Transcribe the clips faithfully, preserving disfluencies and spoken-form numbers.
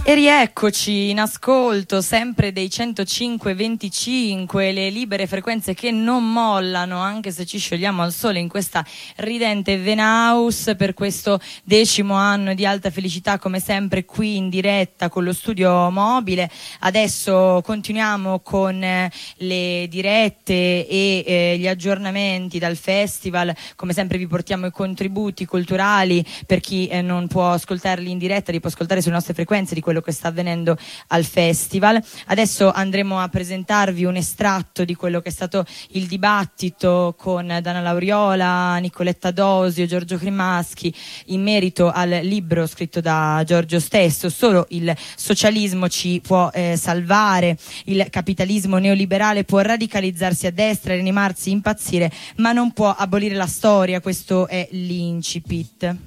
E rieccoci in ascolto sempre dei centocinque venticinque, le libere frequenze che non mollano anche se ci sciogliamo al sole in questa ridente Venaus, per questo decimo anno di alta felicità, come sempre qui in diretta con lo studio mobile. Adesso continuiamo con eh, le dirette e eh, gli aggiornamenti dal festival. Come sempre vi portiamo i contributi culturali per chi eh, non può ascoltarli in diretta, li può ascoltare sulle nostre frequenze di quello che sta avvenendo al festival. Adesso andremo a presentarvi un estratto di quello che è stato il dibattito con Dana Lauriola, Nicoletta Dosio, Giorgio Cremaschi in merito al libro scritto da Giorgio stesso, Solo il socialismo ci può eh, salvare, il capitalismo neoliberale può radicalizzarsi a destra, rianimarsi, impazzire, ma non può abolire la storia. Questo è l'incipit.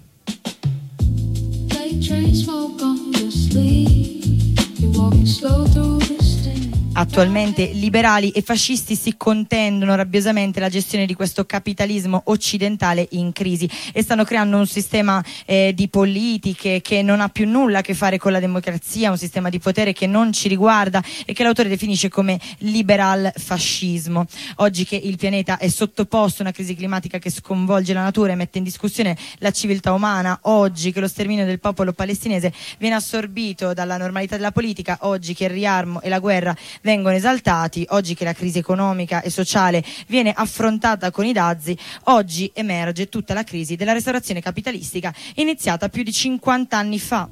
Attualmente liberali e fascisti si contendono rabbiosamente la gestione di questo capitalismo occidentale in crisi e stanno creando un sistema eh, di politiche che non ha più nulla a che fare con la democrazia, un sistema di potere che non ci riguarda e che l'autore definisce come liberal fascismo. Oggi che il pianeta è sottoposto a una crisi climatica che sconvolge la natura e mette in discussione la civiltà umana, oggi che lo sterminio del popolo palestinese viene assorbito dalla normalità della politica, oggi che il riarmo e la guerra vengono esaltati, oggi che la crisi economica e sociale viene affrontata con i dazi, oggi emerge tutta la crisi della restaurazione capitalistica iniziata più di cinquanta anni fa.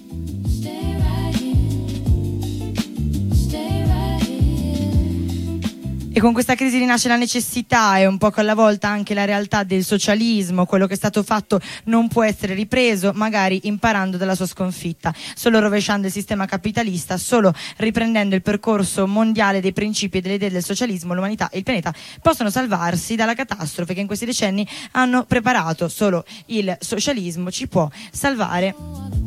E con questa crisi rinasce la necessità e un poco alla volta anche la realtà del socialismo. Quello che è stato fatto non può essere ripreso, magari imparando dalla sua sconfitta. Solo rovesciando il sistema capitalista, solo riprendendo il percorso mondiale dei principi e delle idee del socialismo, l'umanità e il pianeta possono salvarsi dalla catastrofe che in questi decenni hanno preparato. Solo il socialismo ci può salvare.